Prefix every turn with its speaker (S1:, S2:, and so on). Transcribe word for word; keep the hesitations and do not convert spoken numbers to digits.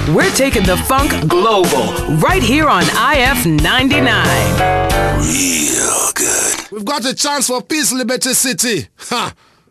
S1: We're taking the funk global right here on I F ninety-nine.
S2: Real good.
S3: We've got a chance for peace, Liberty City. Ha!